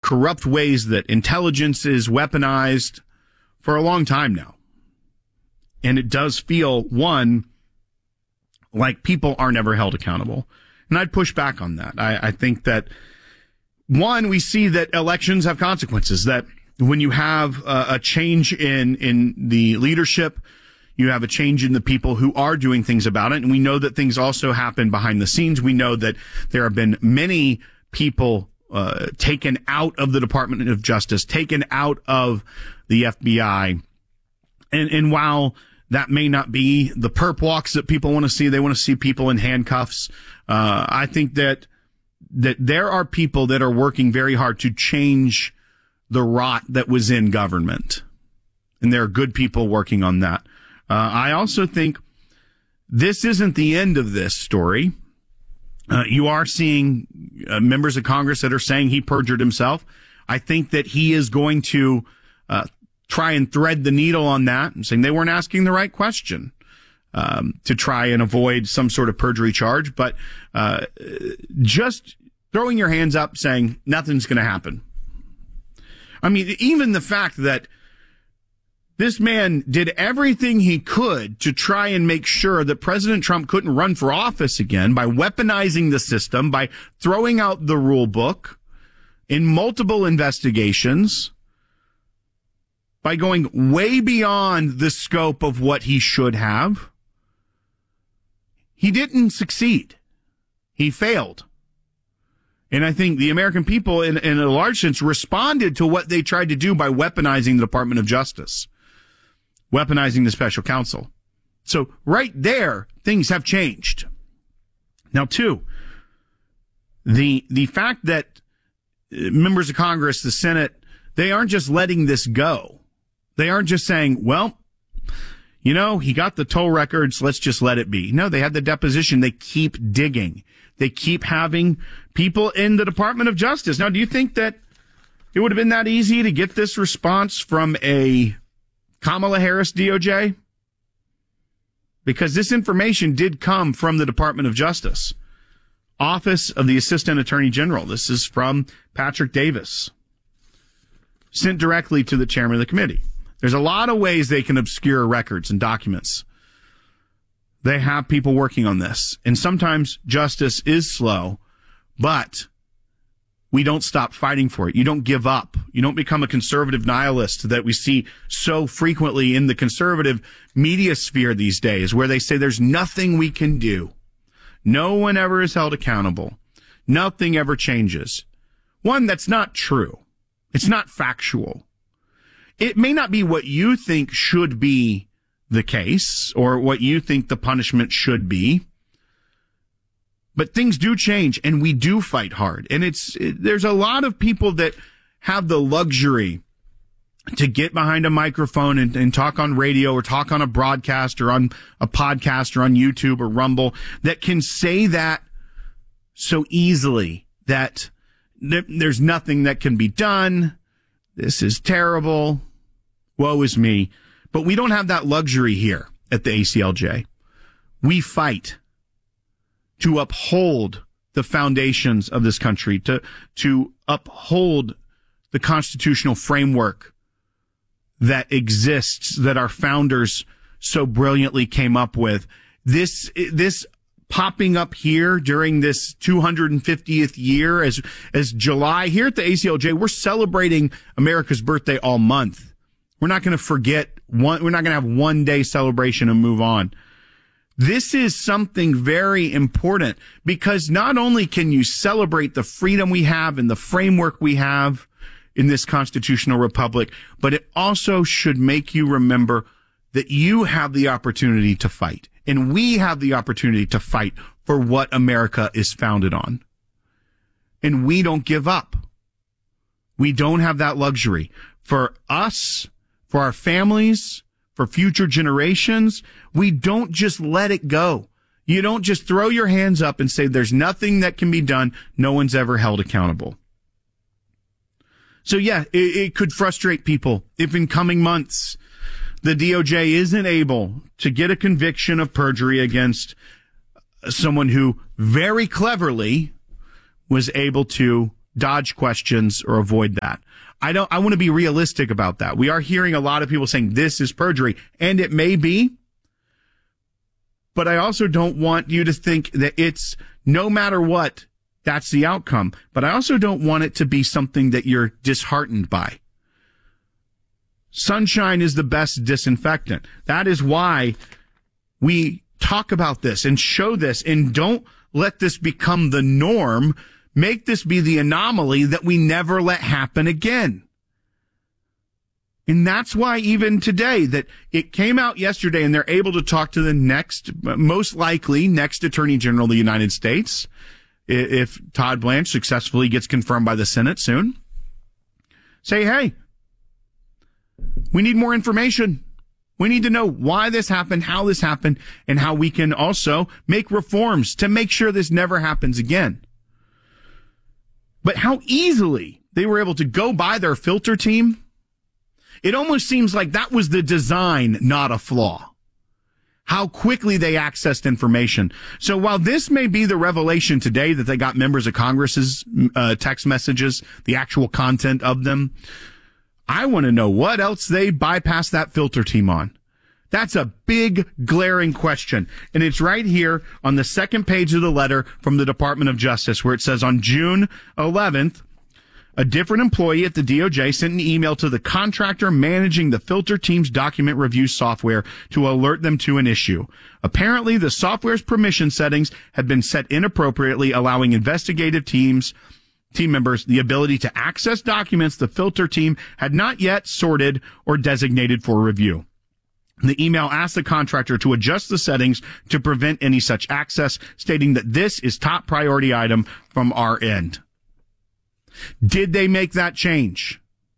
corrupt ways that intelligence is weaponized for a long time now. And it does feel, one, like people are never held accountable. And I'd push back on that. I think that, one, we see that elections have consequences, that when you have a change in the leadership, you have a change in the people who are doing things about it. And we know that things also happen behind the scenes. We know that there have been many people taken out of the Department of Justice, taken out of the FBI. And while that may not be the perp walks that people want to see, they want to see people in handcuffs. I think that there are people that are working very hard to change the rot that was in government. And there are good people working on that. I also think this isn't the end of this story. You are seeing members of Congress that are saying he perjured himself. I think that he is going to try and thread the needle on that and saying they weren't asking the right question to try and avoid some sort of perjury charge. But just throwing your hands up saying nothing's going to happen. I mean, even the fact that this man did everything he could to try and make sure that President Trump couldn't run for office again by weaponizing the system, by throwing out the rule book in multiple investigations, by going way beyond the scope of what he should have. He didn't succeed. He failed. And I think the American people, in a large sense, responded to what they tried to do by weaponizing the Department of Justice, weaponizing the special counsel. So right there, things have changed. Now, two, the fact that members of Congress, the Senate, they aren't just letting this go. They aren't just saying, well, you know, he got the toll records, let's just let it be. No, they had the deposition. They keep digging. They keep having people in the Department of Justice. Now, do you think that it would have been that easy to get this response from a Kamala Harris DOJ? Because this information did come from the Department of Justice, Office of the Assistant Attorney General. This is from Patrick Davis, sent directly to the chairman of the committee. There's a lot of ways they can obscure records and documents. They have people working on this. And sometimes justice is slow, but we don't stop fighting for it. You don't give up. You don't become a conservative nihilist that we see so frequently in the conservative media sphere these days, where they say there's nothing we can do. No one ever is held accountable. Nothing ever changes. One, that's not true. It's not factual. It may not be what you think should be the case or what you think the punishment should be, but things do change and we do fight hard. And there's a lot of people that have the luxury to get behind a microphone and talk on radio or talk on a broadcast or on a podcast or on YouTube or Rumble that can say that so easily that there's nothing that can be done. This is terrible. Woe is me. But we don't have that luxury here at the ACLJ. We fight to uphold the foundations of this country, to uphold the constitutional framework that exists, that our founders so brilliantly came up with. This popping up here during this 250th year as July here at the ACLJ, we're celebrating America's birthday all month. We're not going to forget we're not going to have one day celebration and move on. This is something very important because not only can you celebrate the freedom we have and the framework we have in this constitutional republic, but it also should make you remember that you have the opportunity to fight and we have the opportunity to fight for what America is founded on. And we don't give up. We don't have that luxury. For us, for our families, for future generations, we don't just let it go. You don't just throw your hands up and say there's nothing that can be done. No one's ever held accountable. So yeah, it could frustrate people if in coming months the DOJ isn't able to get a conviction of perjury against someone who very cleverly was able to dodge questions or avoid that. I want to be realistic about that. We are hearing a lot of people saying this is perjury, and it may be, but I also don't want you to think that it's no matter what, that's the outcome. But I also don't want it to be something that you're disheartened by. Sunshine is the best disinfectant. That is why we talk about this and show this, and don't let this become the norm. Make this be the anomaly that we never let happen again. And that's why even today, that it came out yesterday and they're able to talk to the most likely next Attorney General of the United States, if Todd Blanche successfully gets confirmed by the Senate soon. Say, hey, we need more information. We need to know why this happened, how this happened, and how we can also make reforms to make sure this never happens again. But how easily they were able to go by their filter team, it almost seems like that was the design, not a flaw. How quickly they accessed information. So while this may be the revelation today that they got members of Congress's text messages, the actual content of them, I want to know what else they bypassed that filter team on. That's a big, glaring question. And it's right here on the second page of the letter from the Department of Justice, where it says on June 11th, a different employee at the DOJ sent an email to the contractor managing the filter team's document review software to alert them to an issue. Apparently, the software's permission settings had been set inappropriately, allowing investigative team members the ability to access documents the filter team had not yet sorted or designated for review. The email asked the contractor to adjust the settings to prevent any such access, stating that this is top priority item from our end. Did they make that change?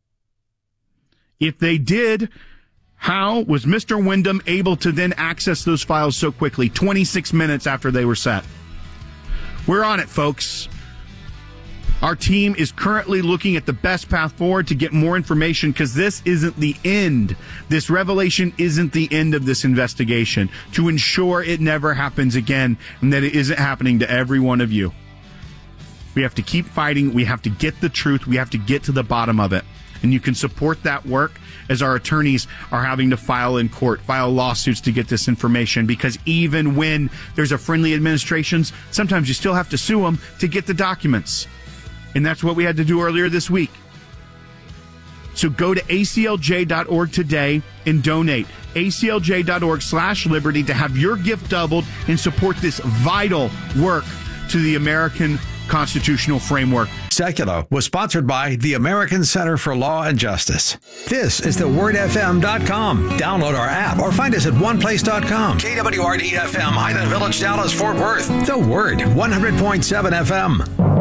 If they did, how was Mr. Wyndham able to then access those files so quickly, 26 minutes after they were set? We're on it, folks. Our team is currently looking at the best path forward to get more information, because this isn't the end. This revelation isn't the end of this investigation, to ensure it never happens again and that it isn't happening to every one of you. We have to keep fighting. We have to get the truth. We have to get to the bottom of it. And you can support that work as our attorneys are having to file lawsuits to get this information, because even when there's a friendly administrations, sometimes you still have to sue them to get the documents. And that's what we had to do earlier this week. So go to aclj.org today and donate. aclj.org/liberty to have your gift doubled and support this vital work to the American constitutional framework. Secular was sponsored by the American Center for Law and Justice. This is thewordfm.com. Download our app or find us at oneplace.com. KWRD-FM, Highland Village, Dallas, Fort Worth. The Word, 100.7 FM.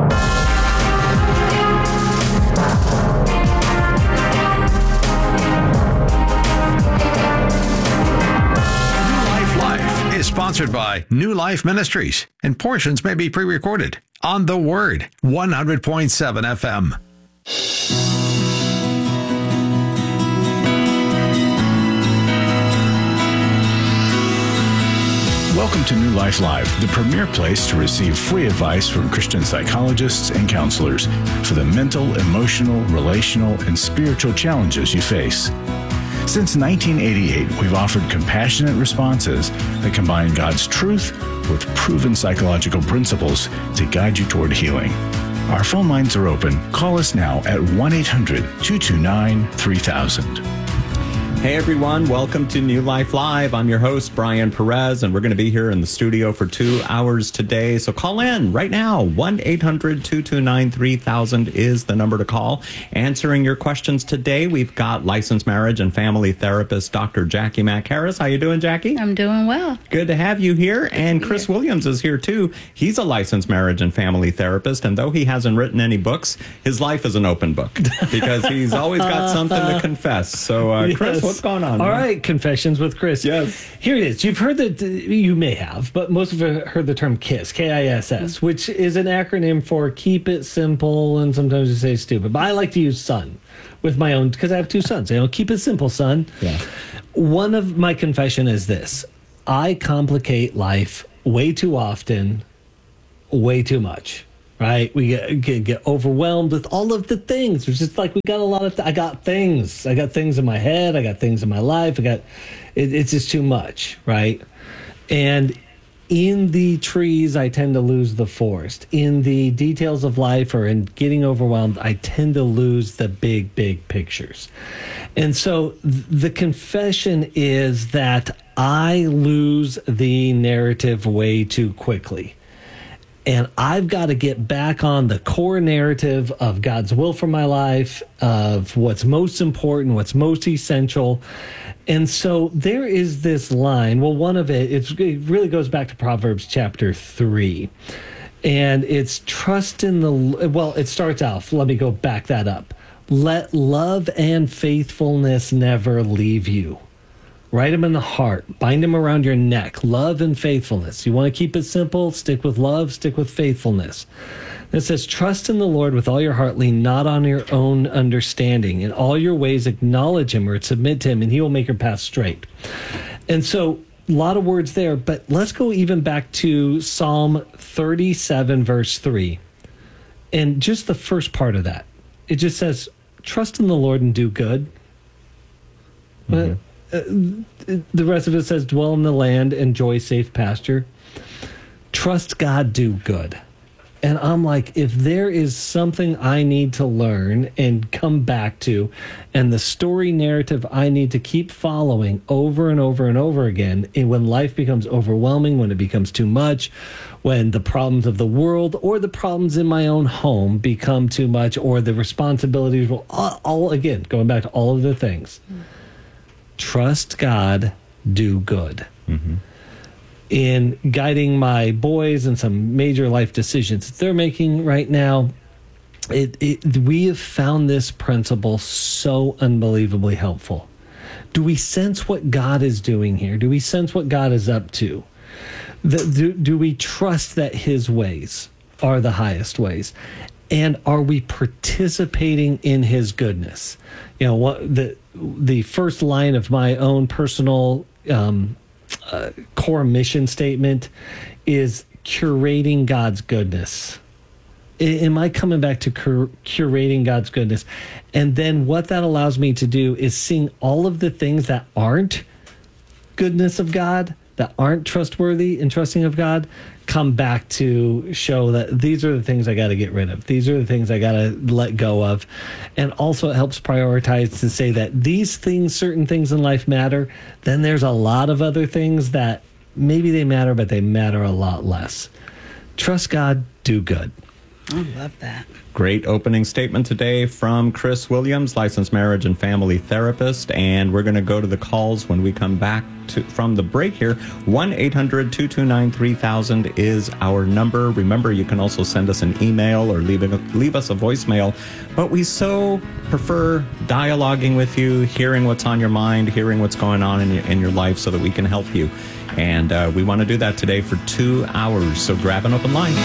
Is sponsored by New Life Ministries, and portions may be pre-recorded on The Word, 100.7 FM. Welcome to New Life Live, the premier place to receive free advice from Christian psychologists and counselors for the mental, emotional, relational, and spiritual challenges you face. Since 1988, we've offered compassionate responses that combine God's truth with proven psychological principles to guide you toward healing. Our phone lines are open. Call us now at 1-800-229-3000. Hey everyone, welcome to New Life Live. I'm your host, Brian Perez, and we're going to be here in the studio for 2 hours today. So call in right now. 1-800-229-3000 is the number to call. Answering your questions today, we've got licensed marriage and family therapist Dr. Jackie Mack Harris. How you doing, Jackie? I'm doing well. Good to have you here. And Chris Williams is here too. He's a licensed marriage and family therapist, and though he hasn't written any books, his life is an open book because he's always got something to confess. So, Chris, what's going on? All right, Confessions with Chris. Yes. Here it is. You've heard you may have, but most of you have heard the term KISS, K-I-S-S, which is an acronym for keep it simple, and sometimes you say stupid. But I like to use son with my own, because I have two sons. Keep it simple, son. Yeah. One of my confession is this. I complicate life way too often, way too much. right? We get overwhelmed with all of the things. It's just like we got a lot of. I got things in my head. I got things in my life. It's just too much, right? And in the trees, I tend to lose the forest. In the details of life or in getting overwhelmed, I tend to lose the big pictures. And so the confession is that I lose the narrative way too quickly. And I've got to get back on the core narrative of God's will for my life, of what's most important, what's most essential. And so there is this line. Well, one of it really goes back to Proverbs chapter 3. And it's trust in the, well, it starts off, let me go back that up. Let love and faithfulness never leave you. Write them in the heart. Bind them around your neck. Love and faithfulness. You want to keep it simple? Stick with love. Stick with faithfulness. It says, trust in the Lord with all your heart. Lean not on your own understanding. In all your ways acknowledge him or submit to him, and he will make your path straight. And so a lot of words there, but let's go even back to Psalm 37, verse 3. And just the first part of that. It just says, trust in the Lord and do good. Mm-hmm. The rest of it says, dwell in the land, enjoy safe pasture. Trust God, do good. And I'm like, if there is something I need to learn and come back to, and the story narrative I need to keep following over and over and over again, and when life becomes overwhelming, when it becomes too much, when the problems of the world or the problems in my own home become too much, or the responsibilities will all again, going back to all of the things. Trust God, do good. Mm-hmm. In guiding my boys in some major life decisions that they're making right now, we have found this principle so unbelievably helpful. Do we sense what God is doing here? Do we sense what God is up to? Do we trust that his ways are the highest ways? And are we participating in his goodness? You know, what the first line of my own personal core mission statement is curating God's goodness. Am I coming back to curating God's goodness? And then what that allows me to do is seeing all of the things that aren't goodness of God, that aren't trustworthy and trusting of God, come back to show that these are the things I got to get rid of. These are the things I got to let go of. And also it helps prioritize to say that these things, certain things in life matter. Then there's a lot of other things that maybe they matter, but they matter a lot less. Trust God, do good. I love that. Great opening statement today from Chris Williams, licensed marriage and family therapist. And we're going to go to the calls when we come back from the break here. 1-800-229-3000 is our number. Remember, you can also send us an email or leave us a voicemail. But we so prefer dialoguing with you, hearing what's on your mind, hearing what's going on in your life so that we can help you. And we want to do that today for 2 hours. So grab an open line.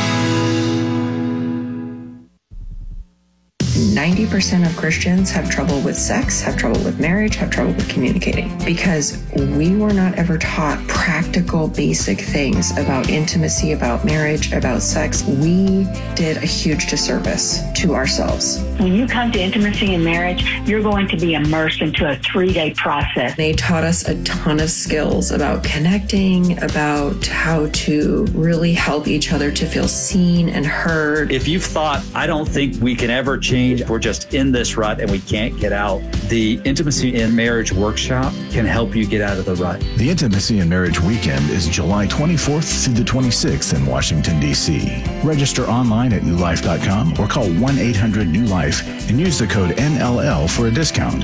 90% of Christians have trouble with sex, have trouble with marriage, have trouble with communicating because we were not ever taught practical, basic things about intimacy, about marriage, about sex. We did a huge disservice to ourselves. When you come to intimacy and marriage, you're going to be immersed into a 3-day process. They taught us a ton of skills about connecting, about how to really help each other to feel seen and heard. If you've thought, I don't think we can ever change, we're just in this rut and we can't get out, the Intimacy in Marriage Workshop can help you get out of the rut. The Intimacy and Marriage Weekend is July 24th through the 26th in Washington, D.C. Register online at newlife.com or call 1-800-NEW-LIFE and use the code NLL for a discount.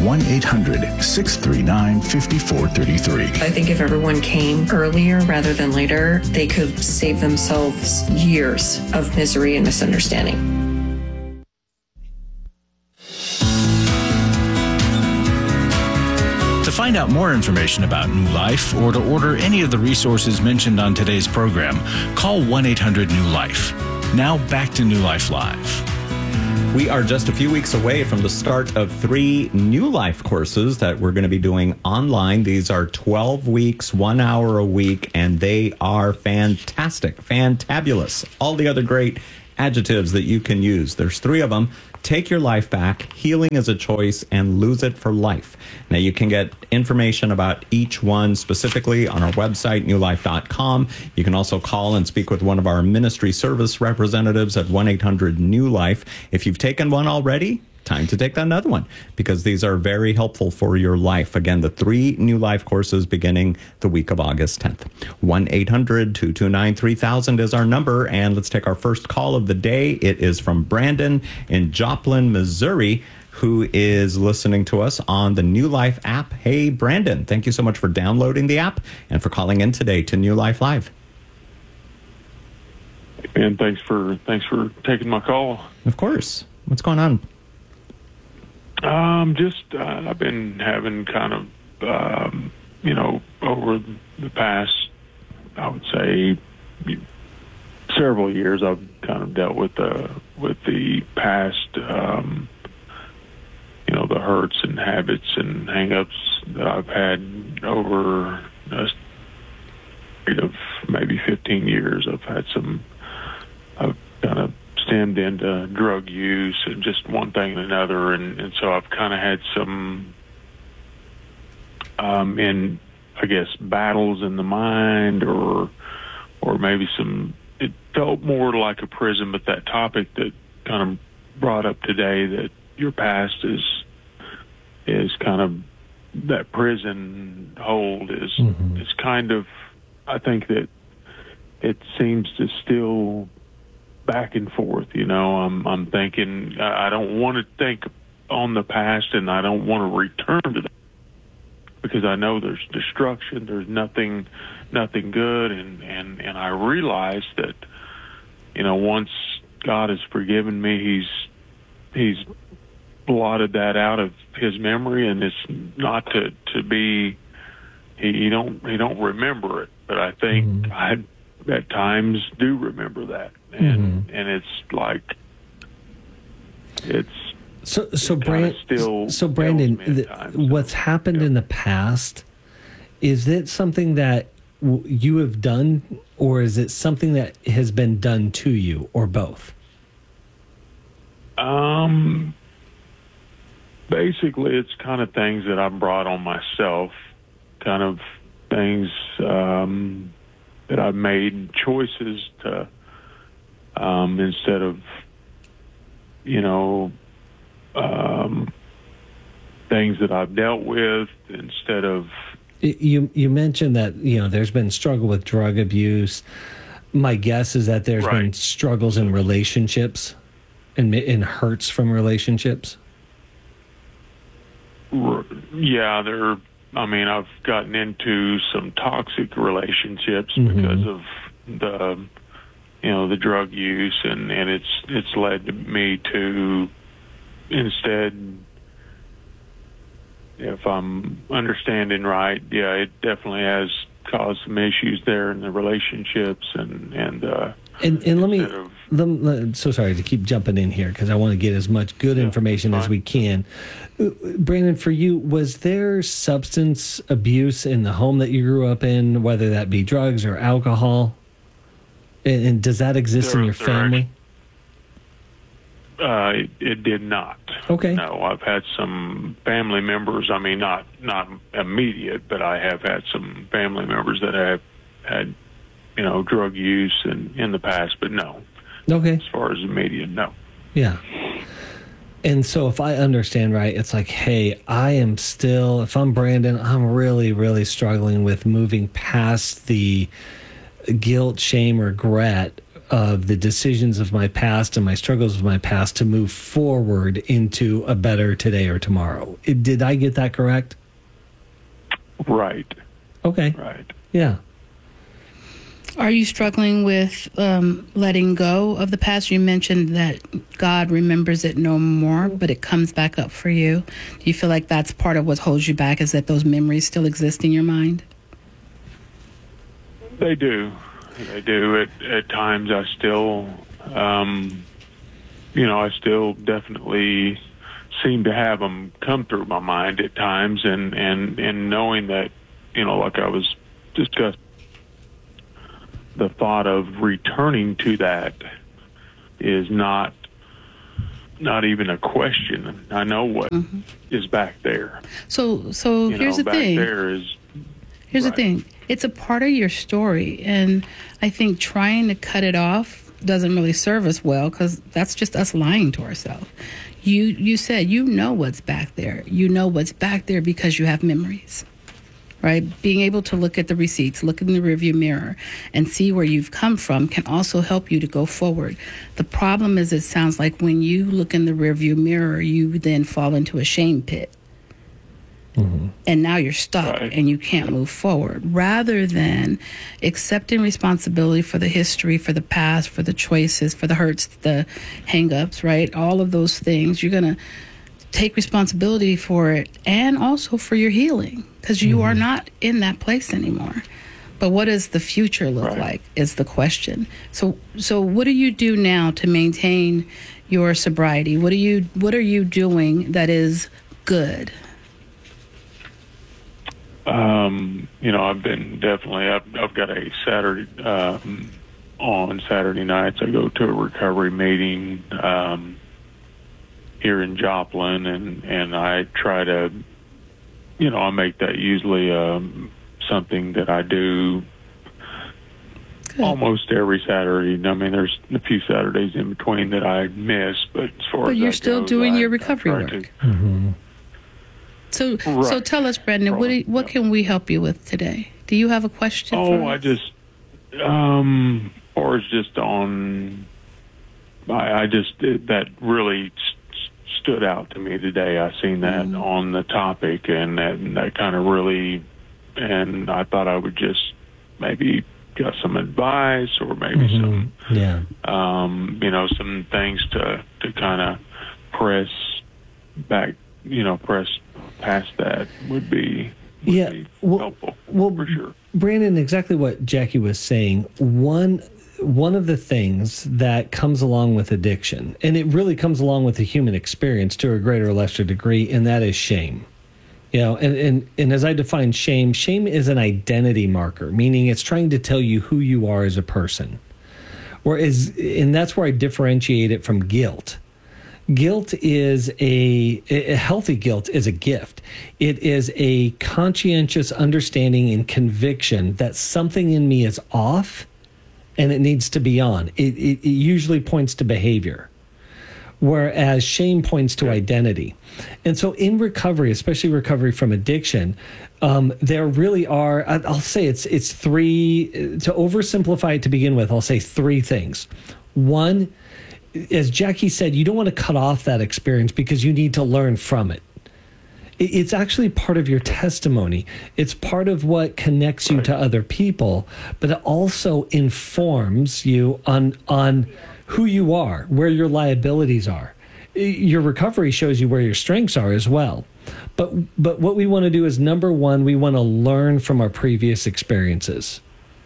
1-800-639-5433. I think if everyone came earlier rather than later, they could save themselves years of misery and misunderstanding. To find out more information about New Life or to order any of the resources mentioned on today's program, call 1-800-NEW-LIFE. Now back to New Life Live. We are just a few weeks away from the start of 3 New Life courses that we're going to be doing online. These are 12 weeks, 1 hour a week, and they are fantastic, fantabulous. All the other great adjectives that you can use. There's 3 of them. Take your life back, healing is a choice, and lose it for life. Now, you can get information about each one specifically on our website, newlife.com. You can also call and speak with one of our ministry service representatives at 1-800-NEW-LIFE. If you've taken one already, time to take another one, because these are very helpful for your life. Again, the 3 New Life courses beginning the week of August 10th. 1-800-229-3000 is our number, and let's take our first call of the day. It is from Brandon in Joplin, Missouri, who is listening to us on the New Life app. Hey, Brandon, thank you so much for downloading the app and for calling in today to New Life Live. And thanks for taking my call. Of course. What's going on? I've been having kind of, over the past, I would say, several years, I've kind of dealt with the past, the hurts and habits and hang-ups that I've had over a period of maybe 15 years. I've kind of stemmed into drug use and just one thing and another, and so I've kind of had some in, I guess, battles in the mind, or maybe some, it felt more like a prison, but that topic that kind of brought up today, that your past is kind of that prison hold is kind of, I think that it seems to still back and forth. I'm thinking, I don't want to think on the past, and I don't want to return to that, because I know there's destruction, there's nothing good, and I realize that, once God has forgiven me, he's blotted that out of his memory, and it's not to be, he don't remember it, but I think I at times do remember that, and it's like so Brandon, what's happened in the past, is it something that you have done, or is it something that has been done to you, or both? Basically, it's kind of things that I've brought on myself, kind of things that I've made choices to, instead of, things that I've dealt with, instead of... You mentioned that, there's been struggle with drug abuse. My guess is that there's been struggles in relationships and hurts from relationships. Yeah, I've gotten into some toxic relationships because of the drug use, and it's led me to, instead, if I'm understanding right, yeah, it definitely has caused some issues there in the relationships, and let me. So sorry to keep jumping in here, because I want to get as much good information as we can. Brandon, for you, was there substance abuse in the home that you grew up in, whether that be drugs or alcohol? And does that exist in your family? It did not. Okay. No, I've had some family members. I mean, not immediate, but I have had some family members that have had, drug use in the past. But no. Okay. As far as immediate, no. Yeah. And so if I understand right, it's like, hey, if I'm Brandon, I'm really, really struggling with moving past the guilt, shame, regret of the decisions of my past and my struggles of my past to move forward into a better today or tomorrow. Did I get that correct? Right. Okay. Right. Yeah. Are you struggling with letting go of the past? You mentioned that God remembers it no more, but it comes back up for you. Do you feel like that's part of what holds you back, is that those memories still exist in your mind? They do. They do. At times I still, I still definitely seem to have them come through my mind at times, and knowing that, like I was discussing, the thought of returning to that is not even a question. I know what is back there. So here's the back thing. Here's the thing. It's a part of your story, and I think trying to cut it off doesn't really serve us well, because that's just us lying to ourselves. You said you know what's back there. You know what's back there because you have memories, right? Being able to look at the receipts, look in the rearview mirror, and see where you've come from can also help you to go forward. The problem is, it sounds like when you look in the rearview mirror, you then fall into a shame pit. And now you're stuck and you can't move forward, rather than accepting responsibility for the history, for the past, for the choices, for the hurts, the hang-ups, right? All of those things. You're going to take responsibility for it, and also for your healing, because you are not in that place anymore. But what does the future look like is the question. So what do you do now to maintain your sobriety? What are you doing that is good? I've been I've got a Saturday, on Saturday nights, I go to a recovery meeting, here in Joplin, and I try to, I make that usually, something that I do almost every Saturday. I mean, there's a few Saturdays in between that I miss, but as far but as you're that still goes, doing I your recovery work. So tell us, Brandon, what can we help you with today? Do you have a question? I just, or it's just on. That really stood out to me today. I seen that on the topic, and that kind of really, and I thought I would just maybe get some advice, or maybe some, some things to kind of press back, press past that would be helpful. Well, for sure. Brandon, exactly what Jackie was saying. One of the things that comes along with addiction, and it really comes along with the human experience to a greater or lesser degree, and that is shame. And as I define shame is an identity marker, meaning it's trying to tell you who you are as a person. And that's where I differentiate it from guilt. Guilt is a healthy guilt is a gift. It is a conscientious understanding and conviction that something in me is off and it needs to be on. It usually points to behavior, whereas shame points to identity. And so in recovery, especially recovery from addiction, there really are, I'll say it's three, to oversimplify it to begin with, I'll say three things. One, as Jackie said, you don't want to cut off that experience because you need to learn from it. It's actually part of your testimony. It's part of what connects you to other people, but it also informs you on who you are, where your liabilities are. Your recovery shows you where your strengths are as well. But what we want to do is, number one, we want to learn from our previous experiences.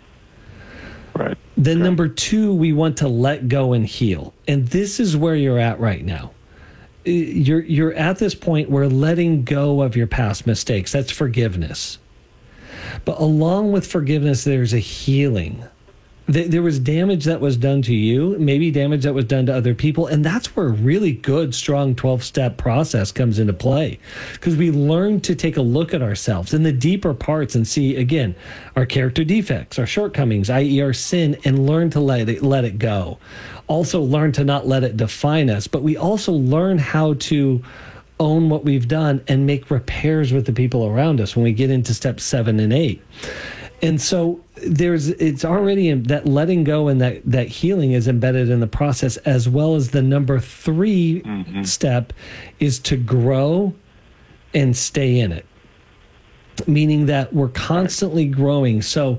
Right. Then number two, we want to let go and heal. And this is where you're at right now. You're at this point where letting go of your past mistakes, that's forgiveness. But along with forgiveness, there's a healing. There was damage that was done to you, maybe damage that was done to other people, and that's where a really good, strong 12-step process comes into play, because we learn to take a look at ourselves in the deeper parts and see, again, our character defects, our shortcomings, i.e. our sin, and learn to let it go. Also learn to not let it define us, but we also learn how to own what we've done and make repairs with the people around us when we get into steps 7 and 8. And so it's already that letting go and that healing is embedded in the process, as well as the number 3 step is to grow and stay in it, meaning that we're constantly growing. So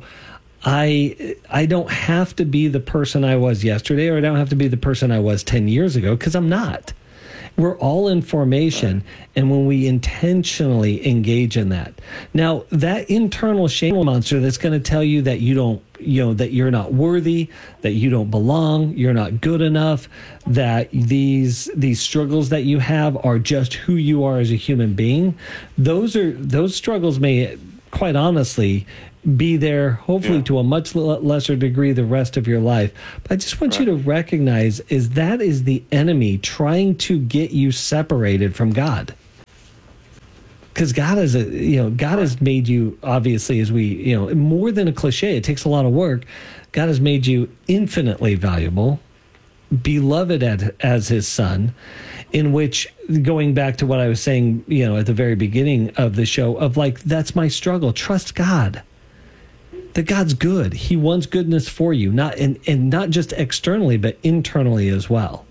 I don't have to be the person I was yesterday, or I don't have to be the person I was 10 years ago, because I'm not. We're all in formation, and when we intentionally engage in that. Now, that internal shame monster that's going to tell you that that you're not worthy, that you don't belong, you're not good enough, that these struggles that you have are just who you are as a human being. Those struggles may, quite honestly, be there, hopefully to a much lesser degree the rest of your life. But I just want you to recognize that is the enemy trying to get you separated from God. Because God is God has made you, obviously, as we, more than a cliche, it takes a lot of work. God has made you infinitely valuable, beloved as his son, in which, going back to what I was saying, at the very beginning of the show, of that's my struggle. Trust God. That God's good. He wants goodness for you, and not just externally, but internally as well.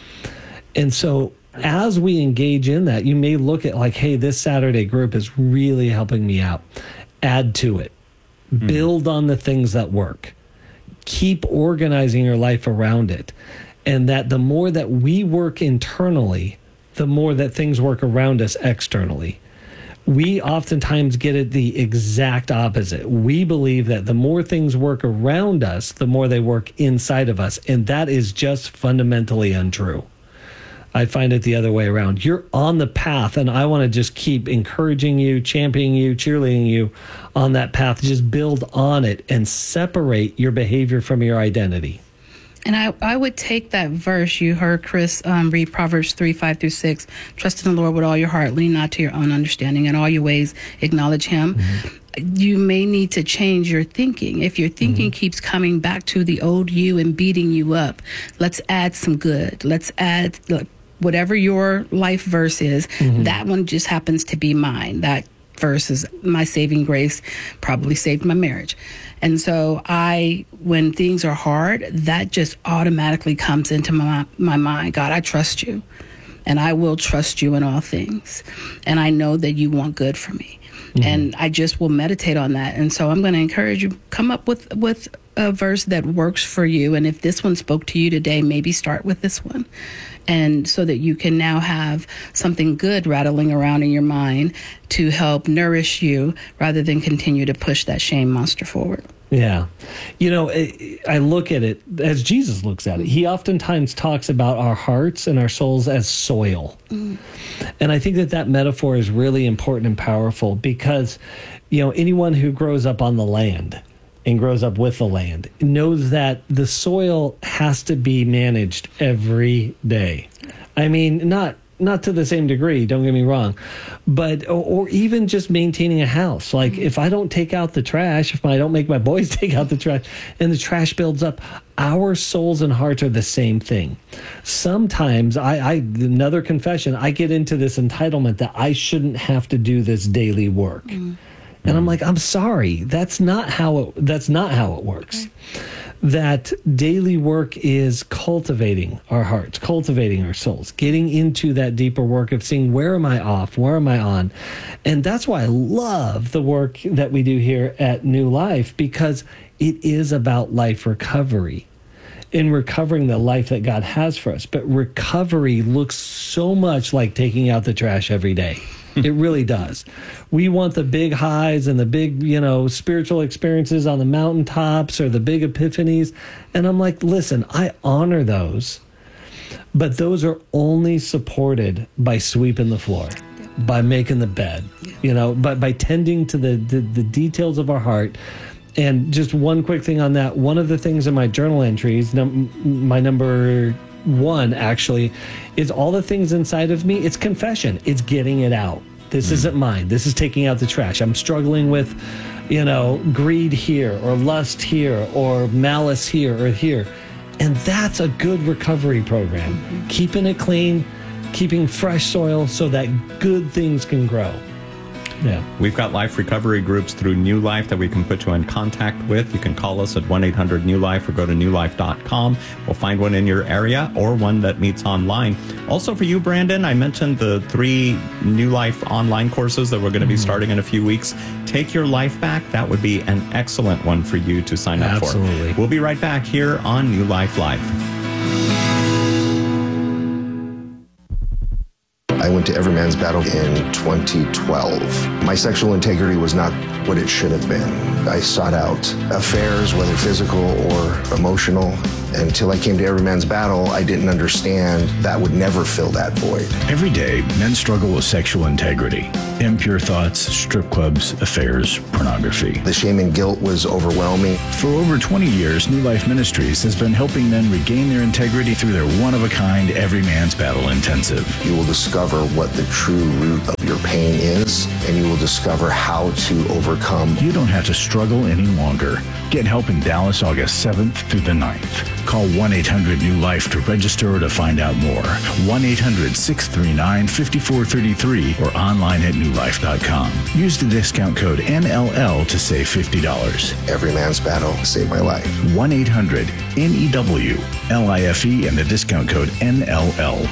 And so as we engage in that, you may look at hey, this Saturday group is really helping me out. Add to it. Build on the things that work. Keep organizing your life around it. And that the more that we work internally, the more that things work around us externally. We oftentimes get it the exact opposite. We believe that the more things work around us, the more they work inside of us. And that is just fundamentally untrue. I find it the other way around. You're on the path, and I want to just keep encouraging you, championing you, cheerleading you on that path. Just build on it and separate your behavior from your identity. And I would take that verse you heard Chris read, Proverbs 3:5-6. Trust in the Lord with all your heart, lean not to your own understanding. In all your ways, acknowledge him. You may need to change your thinking. If your thinking keeps coming back to the old you and beating you up, let's add some good. Let's add whatever your life verse is. That one just happens to be mine. That verse is my saving grace, probably saved my marriage. And so when things are hard, that just automatically comes into my mind. God, I trust you, and I will trust you in all things. And I know that you want good for me. And I just will meditate on that. And so I'm going to encourage you, come up with a verse that works for you. And if this one spoke to you today, maybe start with this one. And so that you can now have something good rattling around in your mind to help nourish you rather than continue to push that shame monster forward. Yeah. I look at it as Jesus looks at it. He oftentimes talks about our hearts and our souls as soil. And I think that metaphor is really important and powerful because, anyone who grows up on the land and grows up with the land knows that the soil has to be managed every day. I mean, not to the same degree, don't get me wrong, but, or even just maintaining a house. If I don't take out the trash, if I don't make my boys take out the trash and the trash builds up, our souls and hearts are the same thing. Sometimes another confession, I get into this entitlement that I shouldn't have to do this daily work. And I'm like, I'm sorry, that's not how it works. That daily work is cultivating our hearts, cultivating our souls, getting into that deeper work of seeing where am I off, where am I on. And that's why I love the work that we do here at New Life, because it is about life recovery and recovering the life that God has for us. But recovery looks so much like taking out the trash every day. It really does. We want the big highs and the big, spiritual experiences on the mountaintops or the big epiphanies. And I'm like, listen, I honor those, but those are only supported by sweeping the floor, by making the bed, by tending to the details of our heart. And just one quick thing on that. One of the things in my journal entries, my number one actually, is all the things inside of me. It's confession. It's getting it out. This isn't mine. This is taking out the trash. I'm struggling with, greed here or lust here or malice here or here. And that's a good recovery program. Keeping it clean, keeping fresh soil so that good things can grow. Yeah. We've got life recovery groups through New Life that we can put you in contact with. You can call us at 1-800-NEW-LIFE or go to newlife.com. We'll find one in your area or one that meets online. Also for you, Brandon, I mentioned the 3 New Life online courses that we're going to be starting in a few weeks. Take Your Life Back. That would be an excellent one for you to sign up for. Absolutely. We'll be right back here on New Life Live. I went to Every Man's Battle in 2012. My sexual integrity was not what it should have been. I sought out affairs, whether physical or emotional, Until I came to Every Man's Battle, I didn't understand that would never fill that void. Every day, men struggle with sexual integrity, impure thoughts, strip clubs, affairs, pornography. The shame and guilt was overwhelming. For over 20 years, New Life Ministries has been helping men regain their integrity through their one-of-a-kind Every Man's Battle Intensive. You will discover what the true root of your pain is, and you will discover how to overcome. You don't have to struggle any longer. Get help in Dallas August 7th through the 9th. Call 1-800-NEW-LIFE to register or to find out more. 1-800-639-5433 or online at newlife.com. Use the discount code NLL to save $50. Every Man's Battle saved my life. 1-800-NEW-LIFE and the discount code NLL.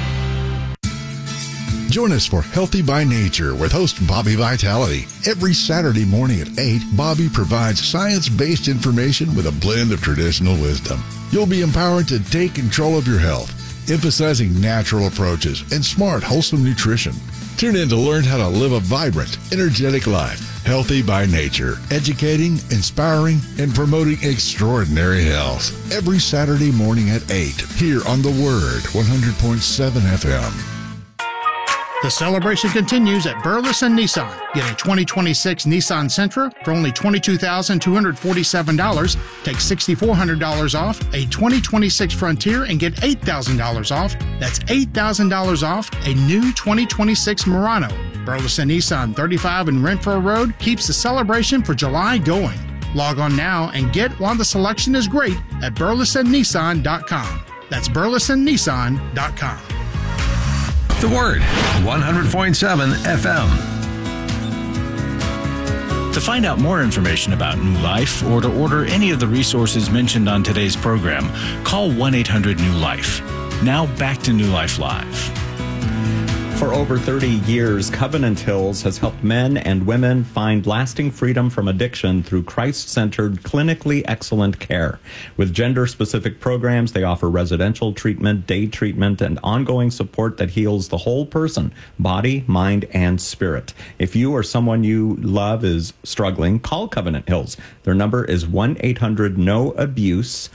Join us for Healthy by Nature with host Bobby Vitality. Every Saturday morning at 8, Bobby provides science-based information with a blend of traditional wisdom. You'll be empowered to take control of your health, emphasizing natural approaches and smart, wholesome nutrition. Tune in to learn how to live a vibrant, energetic life. Healthy by Nature, educating, inspiring, and promoting extraordinary health. Every Saturday morning at 8, here on The Word, 100.7 FM. The celebration continues at Burleson Nissan. Get a 2026 Nissan Sentra for only $22,247. Take $6,400 off a 2026 Frontier and get $8,000 off. That's $8,000 off a new 2026 Murano. Burleson Nissan 35 and Renfro Road keeps the celebration for July going. Log on now and get while the selection is great at burlesonnissan.com. That's burlesonnissan.com. The Word, 100.7 FM. To find out more information about New Life or to order any of the resources mentioned on today's program, call 1-800-NEW-LIFE. Now back to New Life Live. For over 30 years, Covenant Hills has helped men and women find lasting freedom from addiction through Christ-centered, clinically excellent care. With gender-specific programs, they offer residential treatment, day treatment, and ongoing support that heals the whole person, body, mind, and spirit. If you or someone you love is struggling, call Covenant Hills. Their number is 1-800-NO-ABUSE,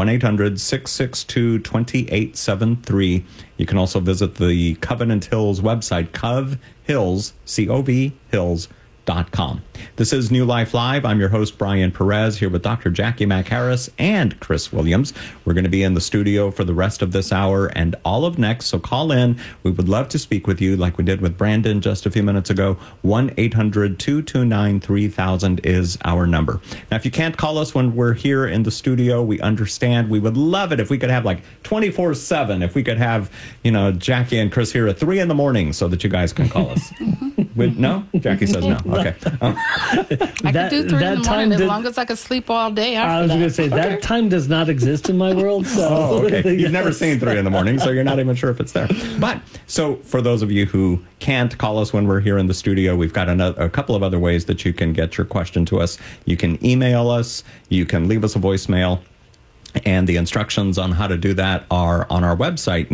1-800-662-2873. You can also visit the Covenant Hills website, CovHills, C-O-V, Hills.com. This is New Life Live. I'm your host, Brian Perez, here with Dr. Jackie McHarris and Chris Williams. We're going to be in the studio for the rest of this hour and all of next, so call in. We would love to speak with you like we did with Brandon just a few minutes ago. 1-800-229-3000 is our number. Now, if you can't call us when we're here in the studio, we understand. We would love it if we could have like 24/7, if we could have, Jackie and Chris here at 3 in the morning so that you guys can call us. No? Jackie says no. Okay. I could do 3 in the morning as long as I could sleep all day after I was going to say, that time does not exist in my world. So. Oh, okay. You've never seen 3 in the morning, so you're not even sure if it's there. But, so for those of you who can't call us when we're here in the studio, we've got a couple of other ways that you can get your question to us. You can email us. You can leave us a voicemail. And the instructions on how to do that are on our website,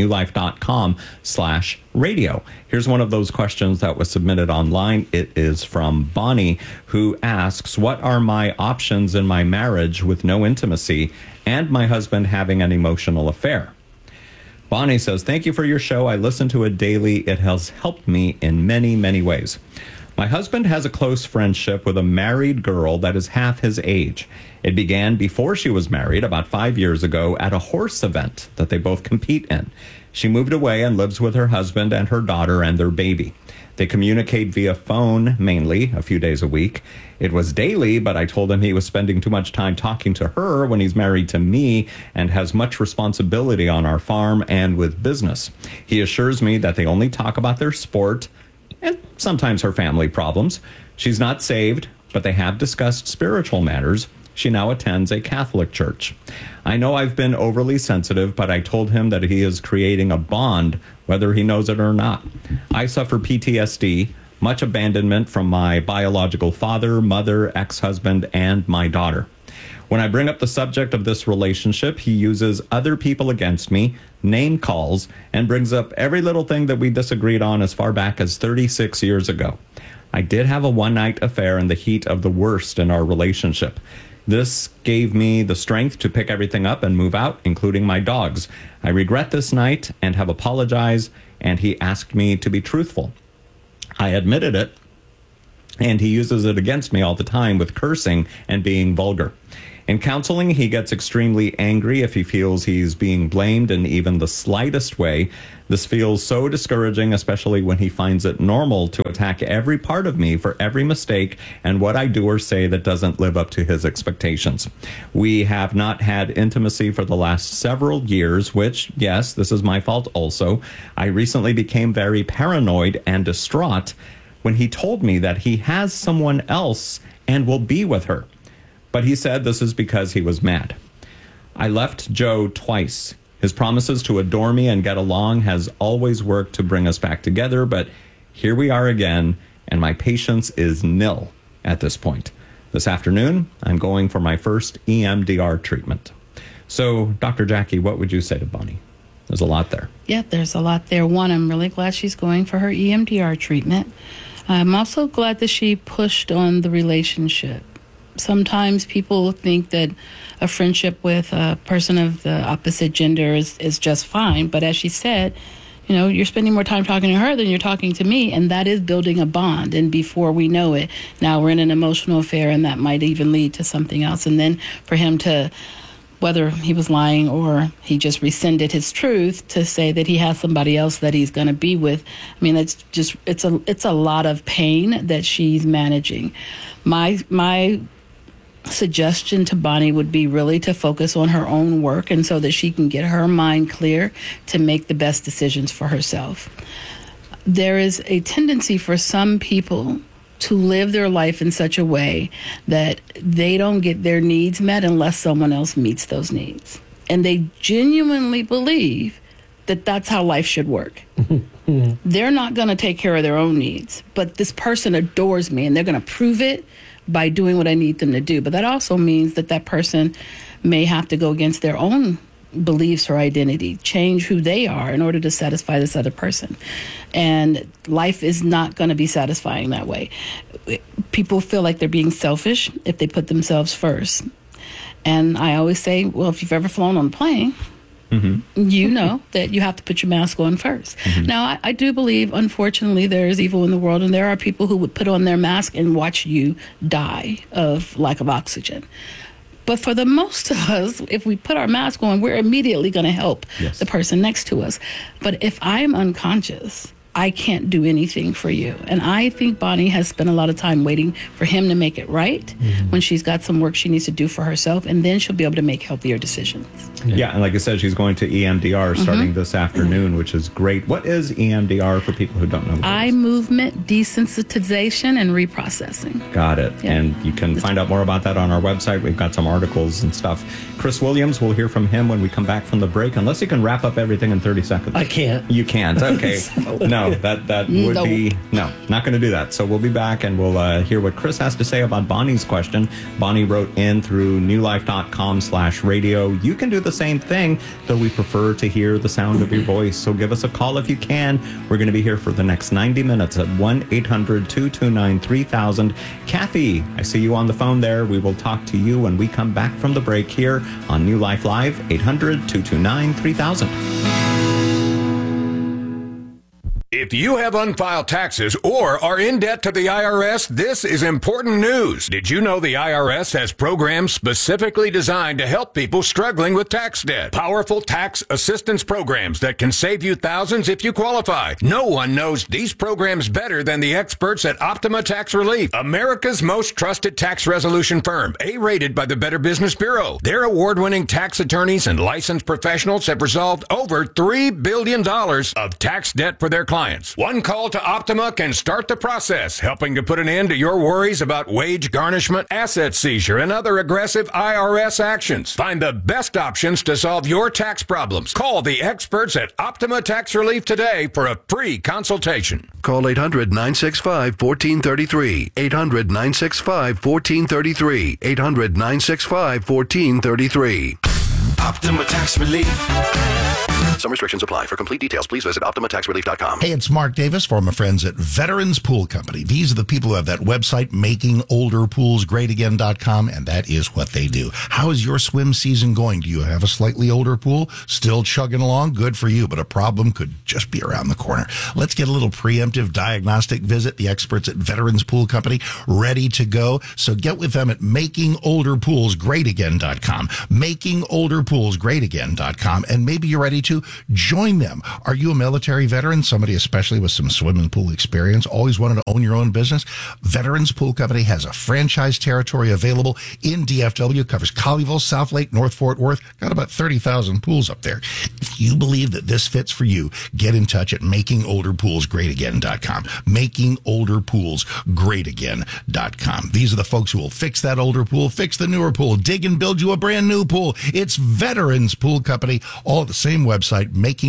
newlife.com/radio. Here's one of those questions that was submitted online. It is from Bonnie, who asks, what are my options in my marriage with no intimacy and my husband having an emotional affair? Bonnie says, thank you for your show. I listen to it daily. It has helped me in many, many ways. My husband has a close friendship with a married girl that is half his age. It began before she was married, about 5 years ago, at a horse event that they both compete in. She moved away and lives with her husband and her daughter and their baby. They communicate via phone, mainly, a few days a week. It was daily, but I told him he was spending too much time talking to her when he's married to me and has much responsibility on our farm and with business. He assures me that they only talk about their sport and sometimes her family problems. She's not saved, but they have discussed spiritual matters. She now attends a Catholic church. I know I've been overly sensitive, but I told him that he is creating a bond, whether he knows it or not. I suffer PTSD, much abandonment from my biological father, mother, ex-husband, and my daughter. When I bring up the subject of this relationship, he uses other people against me, name calls, and brings up every little thing that we disagreed on as far back as 36 years ago. I did have a one-night affair in the heat of the worst in our relationship. This gave me the strength to pick everything up and move out, including my dogs. I regret this night and have apologized, and he asked me to be truthful. I admitted it, and he uses it against me all the time with cursing and being vulgar. In counseling, he gets extremely angry if he feels he's being blamed in even the slightest way. This feels so discouraging, especially when he finds it normal to attack every part of me for every mistake and what I do or say that doesn't live up to his expectations. We have not had intimacy for the last several years, which, yes, this is my fault also. I recently became very paranoid and distraught when he told me that he has someone else and will be with her. But he said this is because he was mad. I left Joe twice. His promises to adore me and get along has always worked to bring us back together, but here we are again, and my patience is nil at this point. This afternoon, I'm going for my first EMDR treatment. So, Dr. Jackie, what would you say to Bonnie? There's a lot there. Yeah, there's a lot there. One, I'm really glad she's going for her EMDR treatment. I'm also glad that she pushed on the relationship. Sometimes people think that a friendship with a person of the opposite gender is just fine. But as she said, you know, you're spending more time talking to her than you're talking to me, and that is building a bond. And before we know it, now we're in an emotional affair, and that might even lead to something else. And then for him to, whether he was lying or he just rescinded his truth, to say that he has somebody else that he's going to be with, I mean, it's just, it's a lot of pain that she's managing. My suggestion to Bonnie would be really to focus on her own work, and so that she can get her mind clear to make the best decisions for herself. There is a tendency for some people to live their life in such a way that they don't get their needs met unless someone else meets those needs. And they genuinely believe that that's how life should work. They're not going to take care of their own needs, but this person adores me, and they're going to prove it by doing what I need them to do. But that also means that that person may have to go against their own beliefs or identity, change who they are in order to satisfy this other person. And life is not going to be satisfying that way. People feel like they're being selfish if they put themselves first. And I always say, well, if you've ever flown on a plane, you know that you have to put your mask on first. Now, I do believe, unfortunately, there is evil in the world, and there are people who would put on their mask and watch you die of lack of oxygen. But for the most of us, if we put our mask on, we're immediately going to help the person next to us. But if I'm unconscious, I can't do anything for you. And I think Bonnie has spent a lot of time waiting for him to make it right when she's got some work she needs to do for herself, and then she'll be able to make healthier decisions. Yeah, and like I said, she's going to EMDR starting this afternoon, which is great. What is EMDR for people who don't know? Eye movement desensitization and reprocessing. Got it. Yeah. And you can find out more about that on our website. We've got some articles and stuff. Chris Williams, we'll hear from him when we come back from the break, unless you can wrap up everything in 30 seconds. I can't. You can't. Okay. No, that would be, not going to do that. So we'll be back, and we'll hear what Chris has to say about Bonnie's question. Bonnie wrote in through newlife.com/radio. You can do the same thing, though we prefer to hear the sound of your voice. So give us a call if you can. We're going to be here for the next 90 minutes at 1-800-229-3000. Kathy, I see you on the phone there. We will talk to you when we come back from the break here on New Life Live, 800-229-3000. If you have unfiled taxes or are in debt to the IRS, this is important news. Did you know the IRS has programs specifically designed to help people struggling with tax debt? Powerful tax assistance programs that can save you thousands if you qualify. No one knows these programs better than the experts at Optima Tax Relief, America's most trusted tax resolution firm, A-rated by the Better Business Bureau. Their award-winning tax attorneys and licensed professionals have resolved over $3 billion of tax debt for their clients. One call to Optima can start the process, helping to put an end to your worries about wage garnishment, asset seizure, and other aggressive IRS actions. Find the best options to solve your tax problems. Call the experts at Optima Tax Relief today for a free consultation. Call 800-965-1433. 800-965-1433. 800-965-1433. Optima Tax Relief. Some restrictions apply. For complete details, please visit OptimaTaxRelief.com. Hey, it's Mark Davis for my friends at Veterans Pool Company. These are the people who have that website, MakingOlderPoolsGreatAgain.com, and that is what they do. How is your swim season going? Do you have a slightly older pool? Still chugging along? Good for you, but a problem could just be around the corner. Let's get a little preemptive diagnostic visit. The experts at Veterans Pool Company ready to go. So get with them at MakingOlderPoolsGreatAgain.com. MakingOlderPoolsGreatAgain.com, and maybe you're ready to join them. Are you a military veteran? Somebody especially with some swimming pool experience? Always wanted to own your own business? Veterans Pool Company has a franchise territory available in DFW. Covers Colleyville, South Lake, North Fort Worth. Got about 30,000 pools up there. If you believe that this fits for you, get in touch at MakingOlderPoolsGreatAgain.com. MakingOlderPoolsGreatAgain.com. These are the folks who will fix that older pool, fix the newer pool, dig and build you a brand new pool. It's Veterans Pool Company, all at the same website,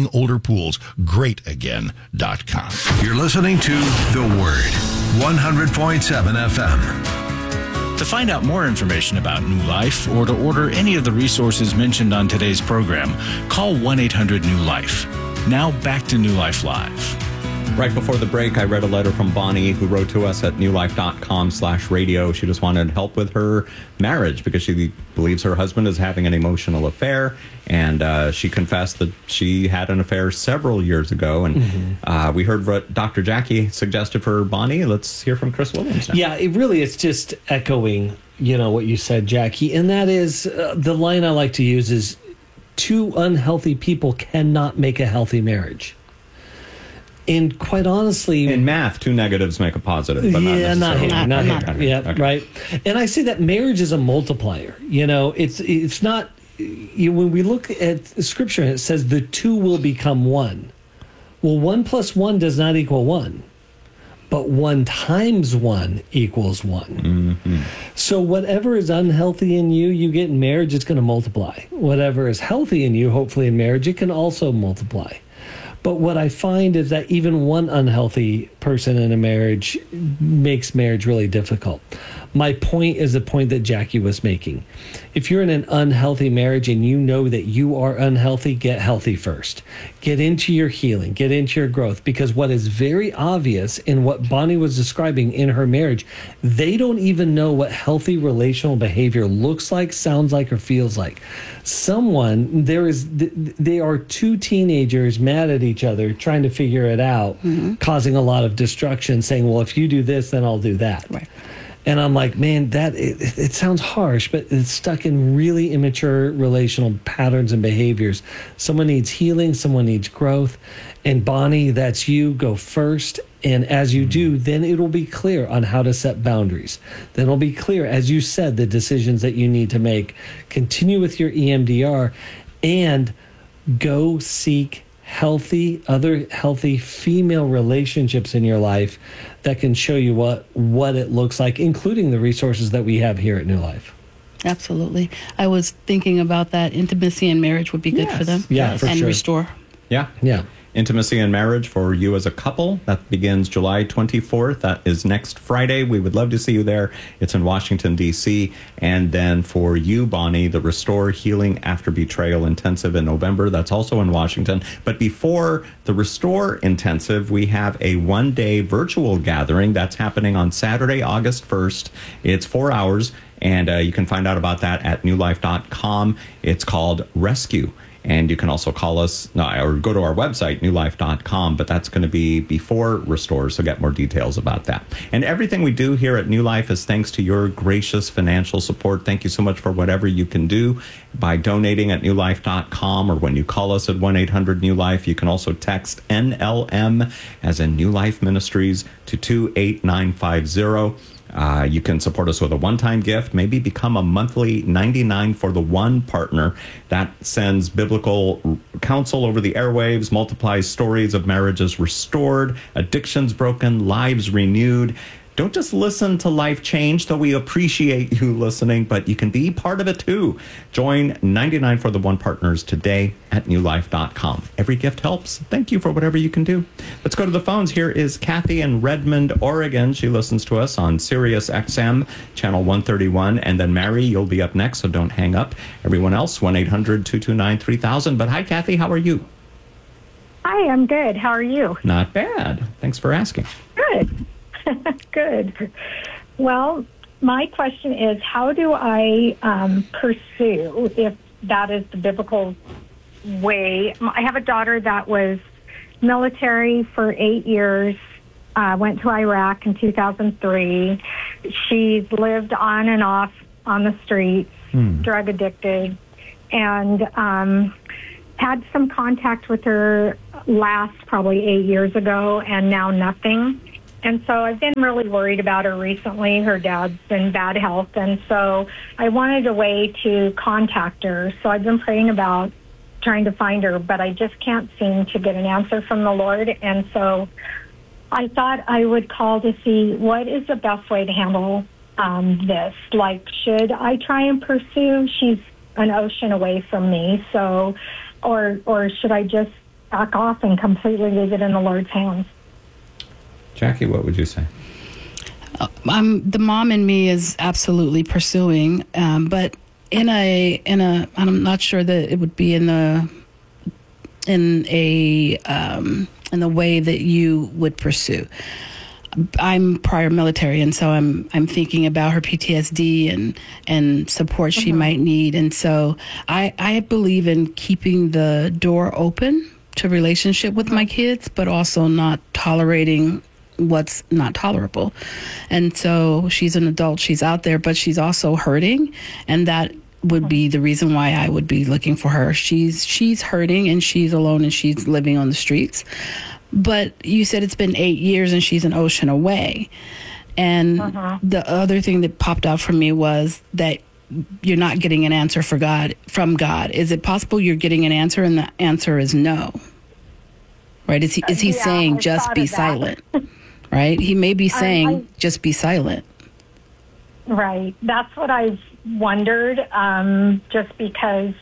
MakingOlderPoolsGreatAgain.com. You're listening to The Word, 100.7 FM. To find out more information about New Life or to order any of the resources mentioned on today's program, call 1-800-NEW-LIFE. Now back to New Life Live. Right before the break, I read a letter from Bonnie who wrote to us at newlife.com/radio. She just wanted help with her marriage because she believes her husband is having an emotional affair. And she confessed that she had an affair several years ago. And we heard what Dr. Jackie suggested for Bonnie. Let's hear from Chris Williams now. Yeah, it really is just echoing, what you said, Jackie. And that is the line I like to use is, two unhealthy people cannot make a healthy marriage. And quite honestly, in math, two negatives make a positive. But not here. Yeah, okay. Right. And I say that marriage is a multiplier. It's not. When we look at Scripture, it says the two will become one. Well, 1 + 1 does not equal 1, but 1 times 1 equals 1. Mm-hmm. So whatever is unhealthy in you, you get in marriage, it's going to multiply. Whatever is healthy in you, hopefully in marriage, it can also multiply. But what I find is that even one unhealthy person in a marriage makes marriage really difficult. My point is the point that Jackie was making. If you're in an unhealthy marriage and you know that you are unhealthy, get healthy first. Get into your healing, get into your growth, because what is very obvious in what Bonnie was describing in her marriage, they don't even know what healthy relational behavior looks like, sounds like, or feels like. They are two teenagers mad at each other, trying to figure it out, causing a lot of destruction, saying, well, if you do this, then I'll do that. Right. And I'm like, man, it sounds harsh, but it's stuck in really immature relational patterns and behaviors. Someone needs healing, someone needs growth. And Bonnie, that's you. Go first. And as you do, then it'll be clear on how to set boundaries. Then it'll be clear, as you said, the decisions that you need to make. Continue with your EMDR and go seek other healthy female relationships in your life that can show you what it looks like, including the resources that we have here at New Life. Absolutely. I was thinking about that. Intimacy in marriage would be good for them. Yeah, for and sure. Restore. Yeah. Intimacy in Marriage for you as a couple. That begins July 24th. That is next Friday. We would love to see you there. It's in Washington, D.C. And then for you, Bonnie, the Restore Healing After Betrayal Intensive in November. That's also in Washington. But before the Restore Intensive, we have a one-day virtual gathering that's happening on Saturday, August 1st. It's 4 hours, and you can find out about that at newlife.com. It's called Rescue. And you can also call us or go to our website, newlife.com, but that's going to be before Restore, so get more details about that. And everything we do here at New Life is thanks to your gracious financial support. Thank you so much for whatever you can do by donating at newlife.com, or when you call us at 1-800-NEW-LIFE. You can also text NLM, as in New Life Ministries, to 28950. You can support us with a one-time gift, maybe become a monthly 99 for the One partner that sends biblical counsel over the airwaves, multiplies stories of marriages restored, addictions broken, lives renewed. Don't just listen to Life Change, though we appreciate you listening, but you can be part of it too. Join 99 for the One partners today at newlife.com. Every gift helps. Thank you for whatever you can do. Let's go to the phones. Here is Kathy in Redmond, Oregon. She listens to us on Sirius XM, channel 131. And then Mary, you'll be up next, so don't hang up. Everyone else, 1-800-229-3000. But hi, Kathy. How are you? Hi, I'm good. How are you? Not bad. Thanks for asking. Good. Good. Well, my question is, how do I pursue, if that is the biblical way? I have a daughter that was military for 8 years, went to Iraq in 2003. She's lived on and off on the streets, drug addicted, and had some contact with her last probably 8 years ago, and now nothing. And so I've been really worried about her recently. Her dad's in bad health, and so I wanted a way to contact her. So I've been praying about trying to find her, but I just can't seem to get an answer from the Lord. And so I thought I would call to see what is the best way to handle this. Like, should I try and pursue? She's an ocean away from me, so or should I just back off and completely leave it in the Lord's hands? Jackie, what would you say? The mom in me is absolutely pursuing, but in a I'm not sure that it would be in the way that you would pursue. I'm prior military, and so I'm thinking about her PTSD and support she might need, and so I believe in keeping the door open to relationship with my kids, but also not tolerating what's not tolerable. And so she's an adult, she's out there, but she's also hurting, and that would be the reason why I would be looking for her. She's hurting, and she's alone, and she's living on the streets. But you said it's been 8 years and she's an ocean away. And the other thing that popped out for me was that you're not getting an answer from God. Is it possible you're getting an answer and the answer is no? Right? Is he saying just be silent? Right? He may be saying just be silent. Right. That's what I've wondered, just because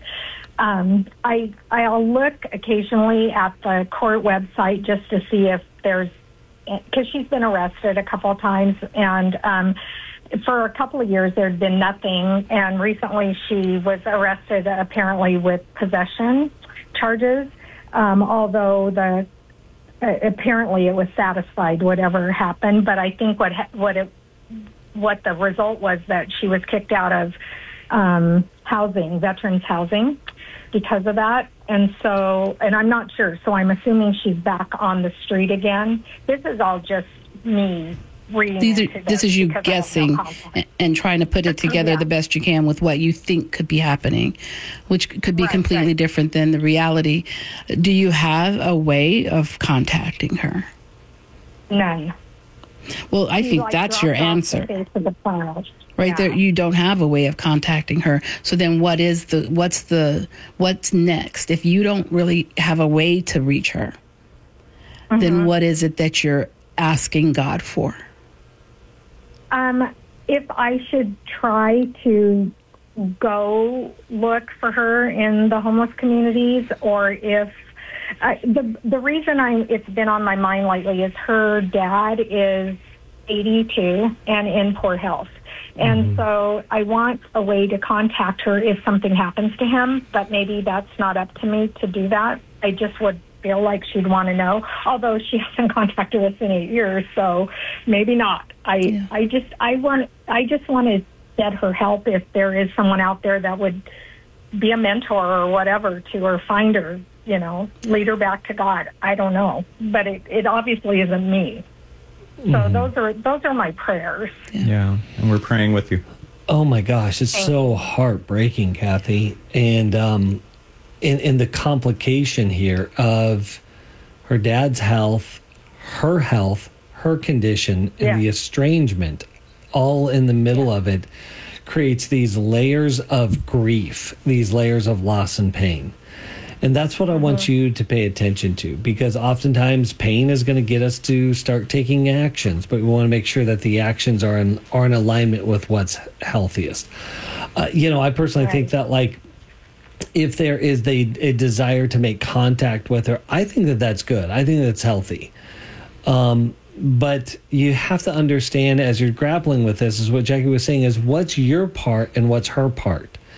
I'll look occasionally at the court website just to see if there's, because she's been arrested a couple of times, and for a couple of years there'd been nothing, and recently she was arrested apparently with possession charges, although apparently it was satisfied whatever happened, but I think what the result was that she was kicked out of veterans housing because of that. And so, and I'm not sure, so I'm assuming she's back on the street again. This is all just me reading. This is you guessing and trying to put it together the best you can with what you think could be happening, which could be completely different than the reality. Do you have a way of contacting her? None. Well, I think that's your answer. Right there, you don't have a way of contacting her. So then what's next? If you don't really have a way to reach her, then what is it that you're asking God for? If I should try to go look for her in the homeless communities, or if the reason it's been on my mind lately is her dad is 82 and in poor health. And so I want a way to contact her if something happens to him, but maybe that's not up to me to do that. I just would feel like she'd want to know, although she hasn't contacted us in 8 years, so maybe not. I just want to get her help if there is someone out there that would be a mentor or whatever to her, find her, lead her back to God. I don't know, but it obviously isn't me. So those are my prayers. Yeah, and we're praying with you. Oh my gosh, it's so heartbreaking, Kathy, and in the complication here of her dad's health, her condition, and the estrangement, all in the middle of it, creates these layers of grief, these layers of loss and pain. And that's what I want you to pay attention to, because oftentimes pain is going to get us to start taking actions, but we want to make sure that the actions are in alignment with what's healthiest. I personally think that, like, if there is a desire to make contact with her, I think that that's good. I think that's healthy. But you have to understand, as you're grappling with this, is what Jackie was saying, is what's your part and what's her part.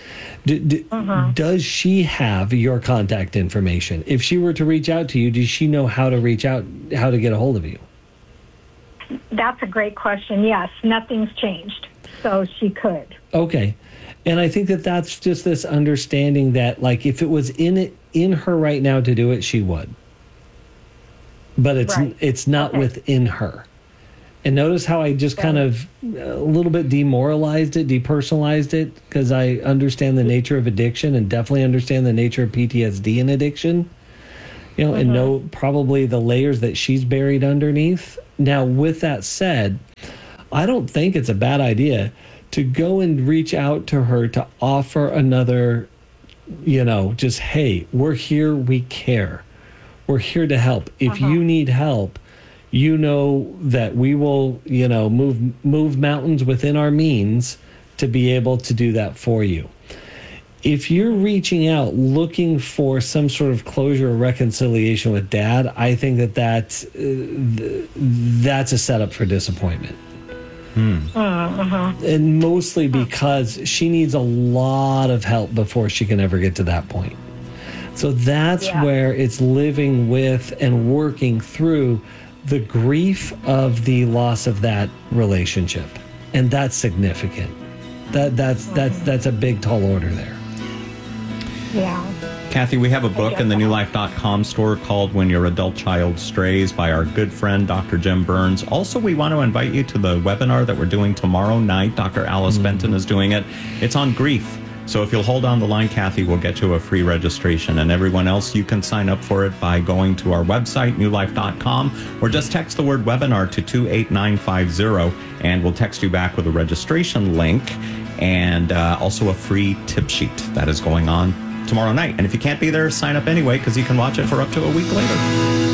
Does she have your contact information? If she were to reach out to you, does she know how to reach out, how to get a hold of you? That's a great question. Yes, nothing's changed, so she could. Okay. And I think that that's just this understanding that, like, if it was in her right now to do it, she would. But it's not within her. And notice how I just kind of a little bit demoralized it, depersonalized it, because I understand the nature of addiction and definitely understand the nature of PTSD and addiction, you know, and know probably the layers that she's buried underneath. Now, with that said, I don't think it's a bad idea to go and reach out to her to offer another, you know, just, hey, we're here, we care. We're here to help. If you need help, you know that we will, you know, move mountains within our means to be able to do that for you. If you're reaching out looking for some sort of closure or reconciliation with Dad, I think that's a setup for disappointment. And mostly because she needs a lot of help before she can ever get to that point. So that's where it's living with and working through the grief of the loss of that relationship. And that's significant. That's a big, tall order there. Yeah. Kathy, we have a book in the newlife.com store called When Your Adult Child Strays by our good friend, Dr. Jim Burns. Also, we want to invite you to the webinar that we're doing tomorrow night. Dr. Alice Benton is doing it. It's on grief. So if you'll hold on the line, Kathy, we'll get you a free registration. And everyone else, you can sign up for it by going to our website, newlife.com, or just text the word webinar to 28950, and we'll text you back with a registration link and also a free tip sheet that is going on tomorrow night. And if you can't be there, sign up anyway, because you can watch it for up to a week later.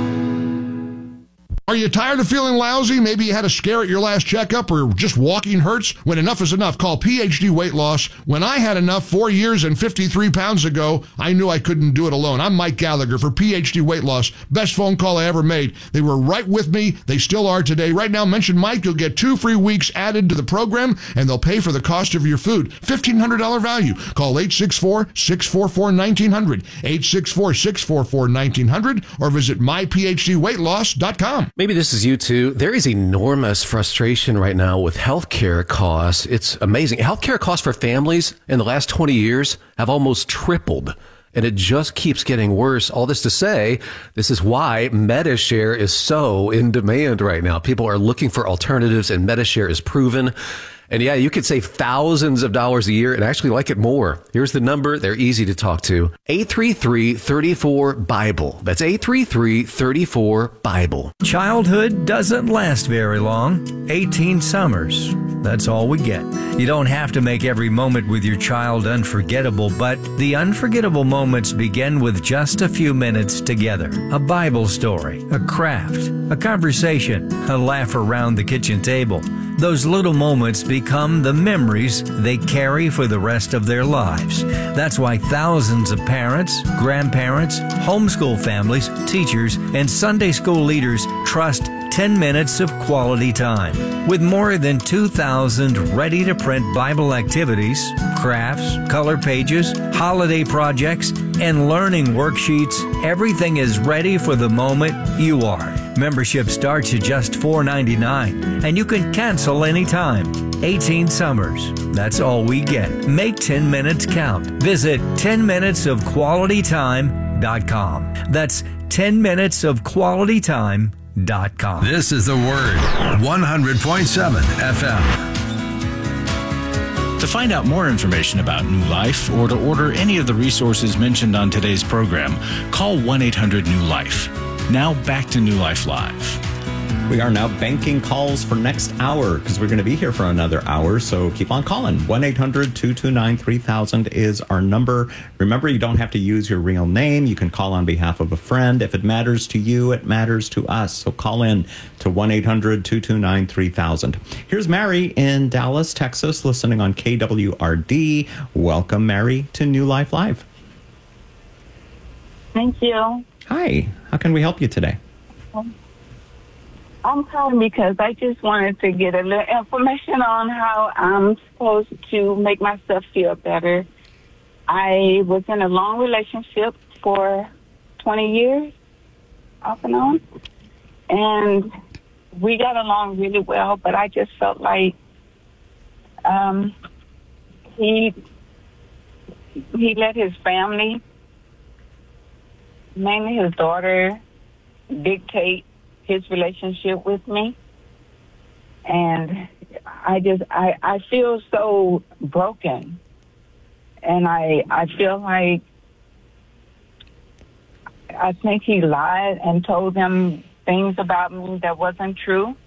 Are you tired of feeling lousy? Maybe you had a scare at your last checkup, or just walking hurts? When enough is enough, call PhD Weight Loss. When I had enough 4 years and 53 pounds ago, I knew I couldn't do it alone. I'm Mike Gallagher for PhD Weight Loss. Best phone call I ever made. They were right with me. They still are today. Right now, mention Mike. You'll get 2 free weeks added to the program, and they'll pay for the cost of your food. $1,500 value. Call 864-644-1900, 864-644-1900, or visit myphdweightloss.com. Maybe this is you too. There is enormous frustration right now with healthcare costs. It's amazing. Healthcare costs for families in the last 20 years have almost tripled, and it just keeps getting worse. All this to say, this is why Medi-Share is so in demand right now. People are looking for alternatives, and Medi-Share is proven. And yeah, you could save thousands of dollars a year and actually like it more. Here's the number. They're easy to talk to. 833-34-BIBLE. That's 833-34-BIBLE. Childhood doesn't last very long. 18 summers. That's all we get. You don't have to make every moment with your child unforgettable, but the unforgettable moments begin with just a few minutes together. A Bible story, a craft, a conversation, a laugh around the kitchen table. Those little moments become the memories they carry for the rest of their lives. That's why thousands of parents, grandparents, homeschool families, teachers, and Sunday school leaders trust 10 minutes of quality time. With more than 2,000 ready-to-print Bible activities, crafts, color pages, holiday projects, and learning worksheets, everything is ready for the moment you are. Membership starts at just $4.99, and you can cancel anytime. 18 summers. That's all we get. Make 10 minutes count. Visit 10minutesofqualitytime.com. That's 10minutesofqualitytime.com. This is the Word, 100.7 FM. To find out more information about New Life or to order any of the resources mentioned on today's program, call 1-800-NEW-LIFE. Now back to New Life Live. We are now banking calls for next hour because we're going to be here for another hour, so keep on calling. 1-800-229-3000 is our number. Remember, you don't have to use your real name. You can call on behalf of a friend. If it matters to you, it matters to us. So call in to 1-800-229-3000. Here's Mary in Dallas, Texas, listening on KWRD. Welcome, Mary, to New Life Live. Thank you. Hi. How can we help you today? I'm calling because I just wanted to get a little information on how I'm supposed to make myself feel better I was in a long relationship for 20 years, off and on, and we got along really well, but I just felt like he let his family, mainly his daughter, dictate his relationship with me. And I feel so broken. And I feel like I think he lied and told them things about me that wasn't true.